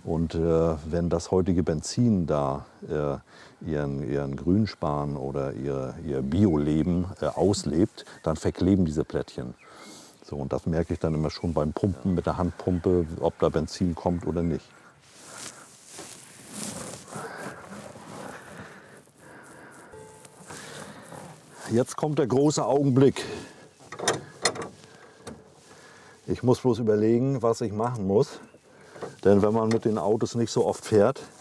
Und wenn das heutige Benzin da ihren Grünspan oder ihr Bioleben auslebt, dann verkleben diese Plättchen. So, und das merke ich dann immer schon beim Pumpen mit der Handpumpe, ob da Benzin kommt oder nicht. Jetzt kommt der große Augenblick. Ich muss bloß überlegen, was ich machen muss. Denn wenn man mit den Autos nicht so oft fährt,